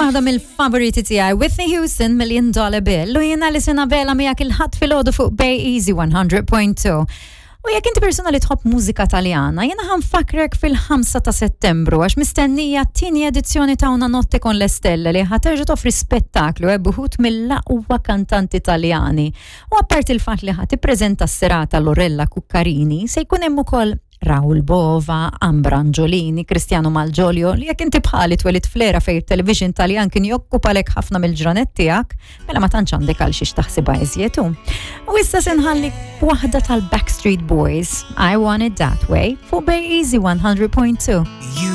waħda mill-favoriti tiegħi, Whitney Houston, $1 Million Bill, u jiena li sena vela miegħek il-ħadd fil-għodu fuq Bay Easy 100.2. U jekk inti persuna li tħobb mużika Taljana, jiena ħanfakrek fil-5 ta' Settembru għax mistennija t-tieni edizzjoni ta' Una notte con le stelle li ħaterġa' toffri spettaklu buħut mill-aqwa kantanti Taljani. U apparti il-fatt li ħadd ippreżenta s-serata Lorella Cuccarini, se jkun hemm ukoll Raul Bova, Ambra Angiolini, Cristiano Malgioglio, li jekk inti bħali twelid flera fej television Taljan kien jokkupalek ħafna mill-ġranet tiegħek, mela ma tantx għandek għal xiex taħsibha eżjetu. U issa se nħallik waħda tal-Backstreet Boys, I Want It That Way, fuq Bay Easy 100.2.